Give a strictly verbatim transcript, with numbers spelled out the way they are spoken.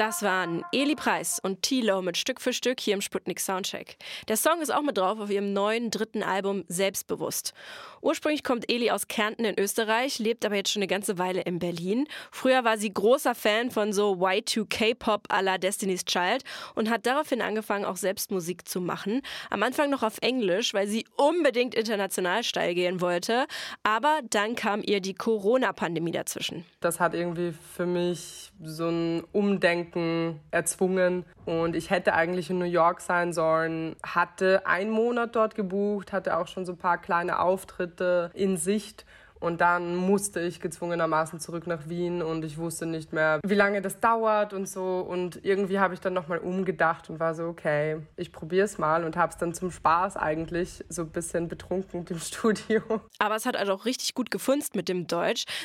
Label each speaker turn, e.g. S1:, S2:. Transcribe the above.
S1: Das waren Eli Preis und T-Lo mit Stück für Stück hier im Sputnik Soundcheck. Der Song ist auch mit drauf auf ihrem neuen dritten Album Selbstbewusst. Ursprünglich kommt Eli aus Kärnten in Österreich, lebt aber jetzt schon eine ganze Weile in Berlin. Früher war sie großer Fan von so Y zwei K-Pop à la Destiny's Child und hat daraufhin angefangen, auch selbst Musik zu machen. Am Anfang noch auf Englisch, weil sie unbedingt international steil gehen wollte. Aber dann kam ihr die Corona-Pandemie dazwischen.
S2: Das hat irgendwie für mich so ein Umdenken erzwungen. Und ich hätte eigentlich in New York sein sollen, hatte einen Monat dort gebucht, hatte auch schon so ein paar kleine Auftritte in Sicht. Und dann musste ich gezwungenermaßen zurück nach Wien und ich wusste nicht mehr, wie lange das dauert und so. Und irgendwie habe ich dann nochmal umgedacht und war so, okay, ich probiere es mal und habe es dann zum Spaß eigentlich so ein bisschen betrunken im Studio.
S1: Aber es hat also auch richtig gut gefunzt mit dem Deutsch.